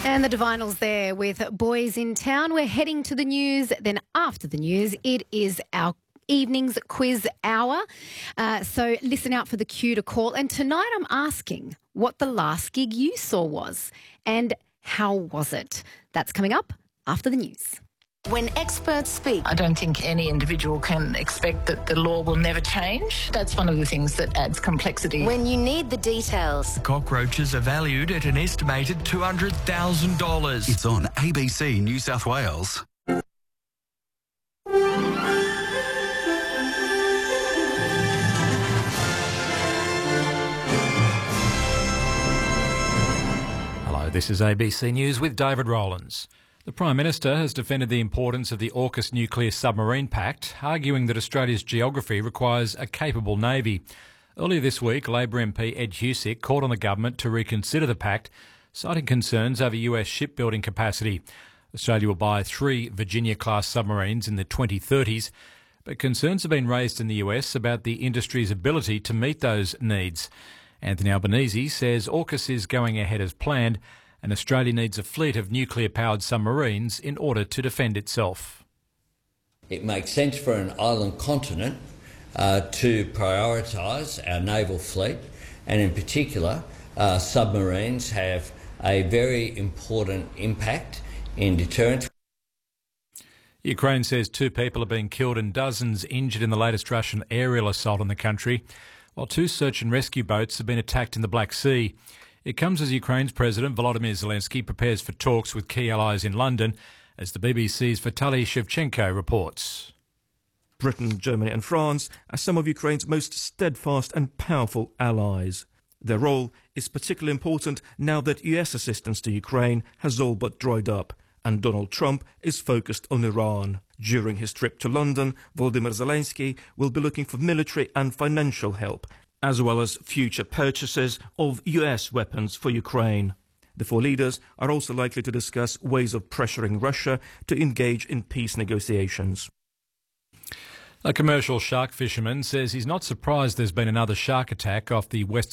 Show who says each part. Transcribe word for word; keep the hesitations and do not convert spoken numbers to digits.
Speaker 1: And the Divinals there with Boys in Town. We're heading to the news. Then after the news, it is our evening's quiz hour. Uh, so listen out for the cue to call. And tonight I'm asking what the last gig you saw was and how was it? That's coming up after the news.
Speaker 2: When experts speak,
Speaker 3: I don't think any individual can expect that the law will never change. That's one of the things that adds complexity.
Speaker 2: when you need the details,
Speaker 4: Cockroaches are valued at an estimated two hundred thousand dollars.
Speaker 5: It's on A B C New South Wales.
Speaker 6: Hello, this is A B C News with David Rowlands. The Prime Minister has defended the importance of the AUKUS nuclear submarine pact, arguing that Australia's geography requires a capable navy. Earlier this week, Labor M P Ed Husic called on the government to reconsider the pact, citing concerns over U S shipbuilding capacity. Australia will buy three Virginia-class submarines in the twenty thirties, but concerns have been raised in the U S about the industry's ability to meet those needs. Anthony Albanese says AUKUS is going ahead as planned, and Australia needs a fleet of nuclear-powered submarines in order to defend itself.
Speaker 7: It makes sense for an island continent uh, to prioritise our naval fleet, and in particular, uh, submarines have a very important impact in deterrence.
Speaker 6: Ukraine says two people have been killed and dozens injured in the latest Russian aerial assault on the country, while two search and rescue boats have been attacked in the Black Sea. It comes as Ukraine's President Volodymyr Zelensky prepares for talks with key allies in London, as the B B C's Vitaly Shevchenko reports.
Speaker 8: Britain, Germany and France are some of Ukraine's most steadfast and powerful allies. Their role is particularly important now that U S assistance to Ukraine has all but dried up, and Donald Trump is focused on Iran. During his trip to London, Volodymyr Zelensky will be looking for military and financial help, as well as future purchases of U S weapons for Ukraine. The four leaders are also likely to discuss ways of pressuring Russia to engage in peace negotiations.
Speaker 6: A commercial shark fisherman says he's not surprised there's been another shark attack off the west